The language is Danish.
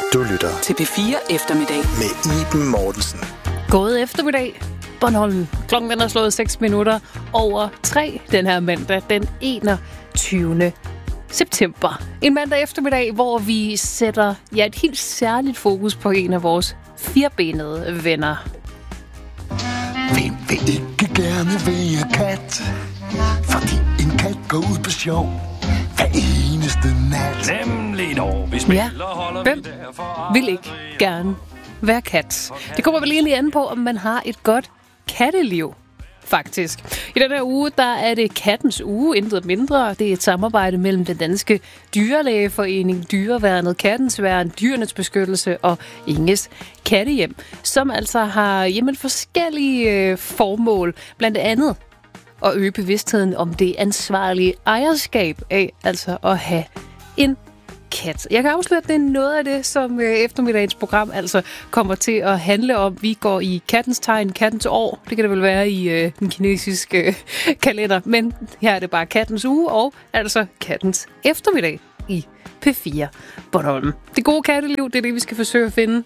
Du lytter til P4 Eftermiddag med Iben Mortensen. God eftermiddag, Bornholm. Klokken er slået 6 minutter over 3 den her mandag, den 21. september. En mandag eftermiddag, hvor vi sætter et helt særligt fokus på en af vores firbenede venner. Hvem vil ikke gerne være kat? Fordi en kat går ud på sjov hver eneste nat. Nemlig når vi spiller, holder hvem vi derfor vil ikke gerne være kat? Det kommer vel egentlig an på, om man har et godt katteliv, faktisk. I den her uge, der er det Kattens Uge, intet mindre. Det er et samarbejde mellem den danske dyrlægeforening, Dyreværnet, Kattens Værn, Dyrenes Beskyttelse og Inges Kattehjem, som altså har forskellige formål, blandt andet at øge bevidstheden om det ansvarlige ejerskab af altså at have en kat. Jeg kan afsløre, at det er noget af det, som eftermiddagens program altså kommer til at handle om. Vi går i kattens tegn, kattens år. Det kan det vel være i den kinesiske kalender. Men her er det bare kattens uge og altså kattens eftermiddag i P4 Bornholm. Det gode katteliv, det er det, vi skal forsøge at finde